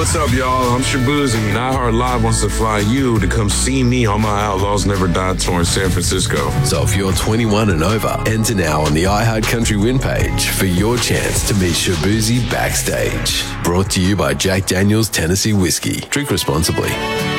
What's up, y'all? I'm Shabuzi, and iHeart Live wants to fly you to come see me on my Outlaws Never Die tour in San Francisco. So if you're 21 and over, enter now on the iHeart Country Win page for your chance to meet Shabuzi backstage. Brought to you by Jack Daniel's Tennessee Whiskey. Drink responsibly.